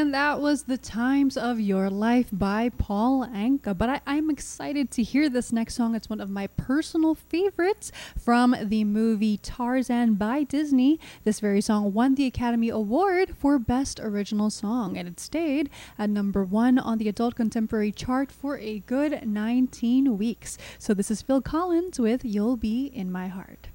And that was The Times of Your Life by Paul Anka. But I'm excited to hear this next song. It's one of my personal favorites from the movie Tarzan by Disney. This very song won the Academy Award for Best Original Song, and it stayed at #1 on the Adult Contemporary chart for a good 19 weeks. So this is Phil Collins with You'll Be in My Heart.